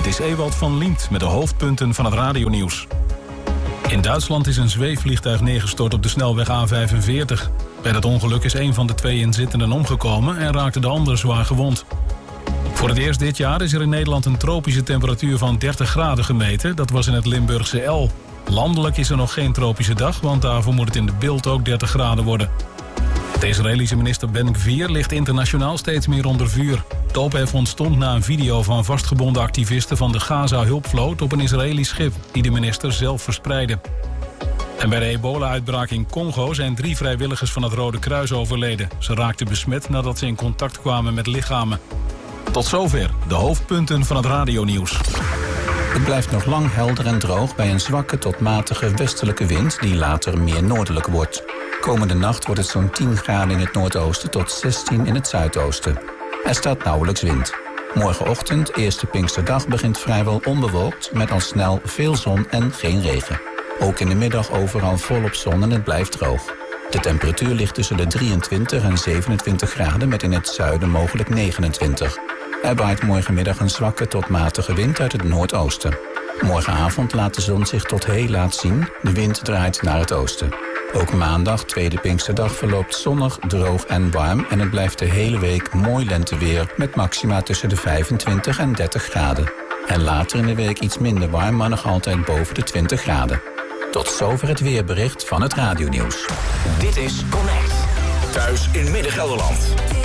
Dit is Ewald van Liemt met de hoofdpunten van het radionieuws. In Duitsland is een zweefvliegtuig neergestort op de snelweg A45. Bij dat ongeluk is een van de 2 inzittenden omgekomen en raakte de ander zwaar gewond. Voor het eerst dit jaar is er in Nederland een tropische temperatuur van 30 graden gemeten. Dat was in het Limburgse El. Landelijk is er nog geen tropische dag, want daarvoor moet het in de Bilt ook 30 graden worden. De Israëlische minister Ben-Gvir ligt internationaal steeds meer onder vuur. De ophef ontstond na een video van vastgebonden activisten van de Gaza-hulpvloot op een Israëlisch schip die de minister zelf verspreidde. En bij de ebola-uitbraak in Congo zijn 3 vrijwilligers van het Rode Kruis overleden. Ze raakten besmet nadat ze in contact kwamen met lichamen. Tot zover de hoofdpunten van het radionieuws. Het blijft nog lang helder en droog bij een zwakke tot matige westelijke wind die later meer noordelijk wordt. Komende nacht wordt het zo'n 10 graden in het noordoosten tot 16 in het zuidoosten. Er staat nauwelijks wind. Morgenochtend, eerste Pinksterdag, begint vrijwel onbewolkt met al snel veel zon en geen regen. Ook in de middag overal volop zon en het blijft droog. De temperatuur ligt tussen de 23 en 27 graden met in het zuiden mogelijk 29. Er waait morgenmiddag een zwakke tot matige wind uit het noordoosten. Morgenavond laat de zon zich tot heel laat zien. De wind draait naar het oosten. Ook maandag, tweede Pinksterdag, verloopt zonnig, droog en warm en het blijft de hele week mooi lenteweer met maxima tussen de 25 en 30 graden. En later in de week iets minder warm, maar nog altijd boven de 20 graden. Tot zover het weerbericht van het radionieuws. Dit is Connect. Thuis in Midden-Gelderland.